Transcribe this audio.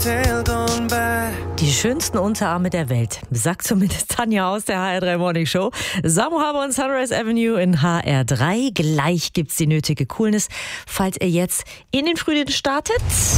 Die schönsten Unterarme der Welt, sagt zumindest Tanja aus der HR3 Morning Show. Samo Haber und Sunrise Avenue in HR3. Gleich gibt's die nötige Coolness, falls ihr jetzt in den Frühling startet.